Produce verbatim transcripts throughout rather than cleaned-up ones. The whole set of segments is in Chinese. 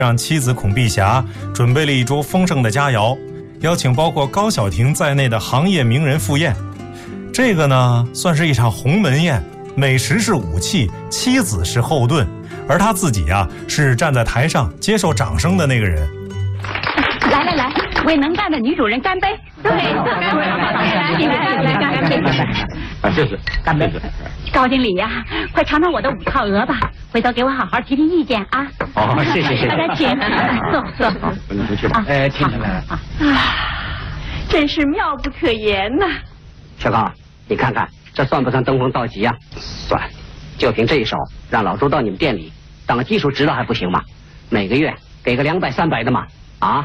让妻子孔碧霞准备了一桌丰盛的佳肴，邀请包括高小婷在内的行业名人赴宴。这个呢，算是一场鸿门宴，美食是武器，妻子是后盾，而他自己啊，是站在台上接受掌声的那个人。 来来来，为能干的女主人干杯！对，干杯！来来干杯！ 啊，谢谢，干杯！ 高经理呀、啊，快尝尝我的五套鹅吧，回头给我好好提提意见啊！ 哦，谢谢谢谢。 大家请，坐坐。 好，你回去吧。哎，听着来。 啊，真是妙不可言呐！ 小高，你看看这算不算登峰造极啊？算，就凭这一手，让老周到你们店里当个技术指导还不行吗？每个月给个两百三百的嘛，啊？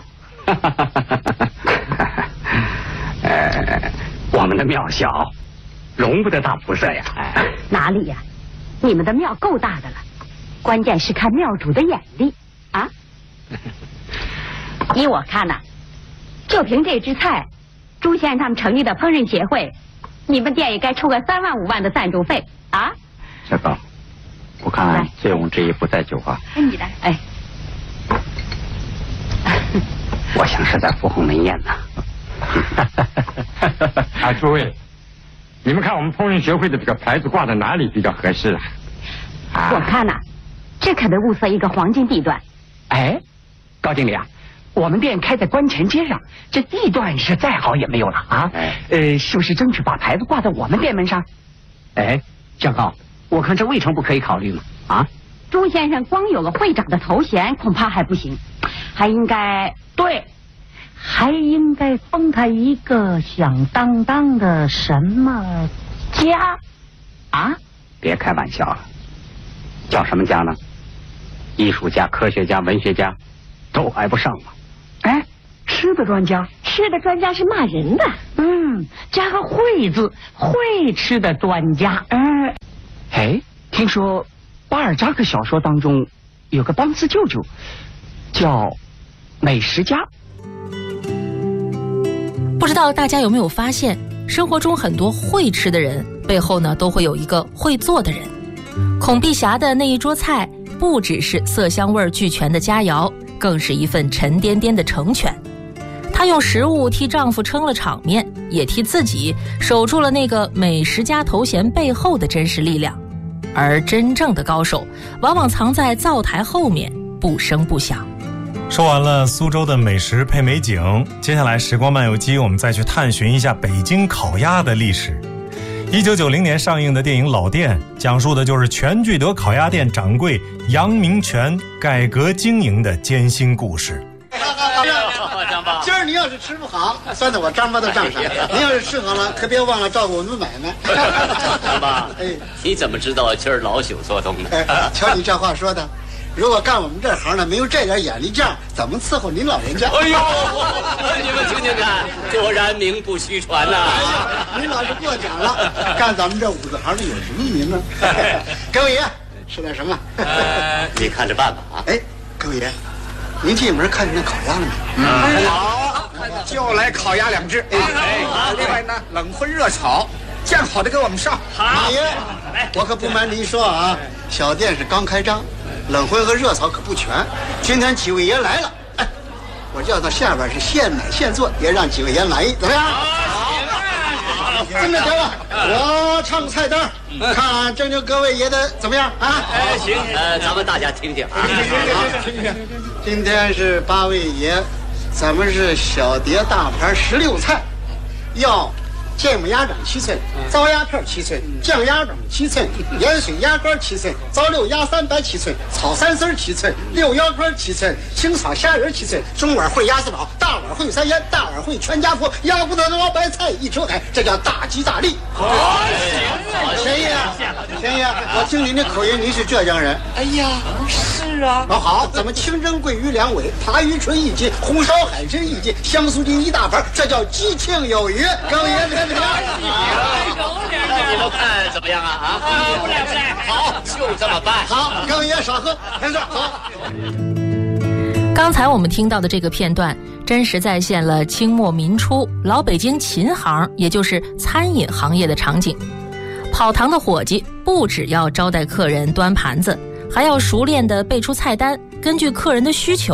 呃，我们的庙小，容不得大菩萨呀。 哪里呀？你们的庙够大的了，关键是看庙主的眼力啊！依我看呐、啊，就凭这只菜，朱先生他们成立的烹饪协会，你们店也该出个三万五万的赞助费啊！ 小高，我看醉翁之意不在酒啊。 是你的，哎。 我想是在赴鸿门宴呢。 啊，诸位，你们看我们烹饪协会的这个牌子挂在哪里比较合适啊？ 我看呐、啊，这可得物色一个黄金地段。 哎，高经理啊，我们店开在关前街上，这地段是再好也没有了啊。哎、呃，是不是争取把牌子挂在我们店门上？哎，小高，我看这未尝不可以考虑嘛。啊， 朱先生光有个会长的头衔恐怕还不行，还应该对。还应该封他一个响当当的什么家啊？别开玩笑了，叫什么家呢？艺术家、科学家、文学家都挨不上嘛。哎，吃的专家， 吃的专家是骂人的。 嗯，加个会字，会吃的专家。嗯， 哎，听说巴尔扎克小说当中有个邦斯舅舅叫美食家。 不知道大家有没有发现，生活中很多会吃的人背后呢，都会有一个会做的人。孔碧霞的那一桌菜，不只是色香味俱全的佳肴，更是一份沉甸甸的成全。她用食物替丈夫撑了场面，也替自己守住了那个美食家头衔背后的真实力量。而真正的高手，往往藏在灶台后面，不声不响。 说完了苏州的美食配美景，接下来时光漫游记我们再去探寻一下北京烤鸭的历史。一九九零年上映的电影《老店》讲述的就是全聚德烤鸭店掌柜杨明全改革经营的艰辛故事。 今儿你要是吃不好，算在我张妈的账上；你要是吃好了，可别忘了照顾我们买卖。 张爸，哎，你怎么知道今儿老朽做东的？ 哎，瞧你这话说的。如果干我们这行的没有这点眼力劲儿，怎么伺候您老人家？ 哎呦，你们听听看，果然名不虚传呐、啊！ 哎呀，您老是过奖了。干咱们这五个行的有什么名呢？各位爷，吃点什么？ 呃，你看着办吧啊！ 哎，各位爷，您进门看见那烤鸭了没？ 嗯，好，就来烤鸭两只。哎，哎，另外呢，冷荤热炒，酱好的给我们上。 好，爷，我可不瞒您说啊，小店是刚开张。冷荤和热炒可不全，今天几位爷来了，哎，我叫到下边是现买现做，也让几位爷满意，怎么样？好，这么着吧，我唱个菜单，看征求各位爷的怎么样啊？ 哎，行，呃，咱们大家听听啊。 好，听听。今天是八位爷，咱们是小碟大盘十六菜，要芥末鸭掌七寸，糟鸭片七寸，酱鸭掌七寸，盐水鸭肝七寸，糟溜鸭三白七寸，炒三丝七寸，溜腰肝七寸，清炒虾仁七寸，中碗烩鸭四宝，大碗烩三腌，大碗烩全家福，鸭骨头熬白菜一出海，这叫大吉大利。好，行，贤爷，贤爷，我听您的口音，您是浙江人。 哎呀，是啊。 哦，好，咱们清蒸桂鱼两尾，爬鱼春一斤，红烧海参一斤，香酥鸡一大盘，这叫吉庆有余。各位爷，怎么样？ 那你们看怎么样啊？啊，不赖不赖，好，就这么办。 好，各位爷少喝，开始好。 刚才我们听到的这个片段，真实再现了清末民初老北京琴行，也就是餐饮行业的场景。跑堂的伙计不只要招待客人端盘子，还要熟练地背出菜单，根据客人的需求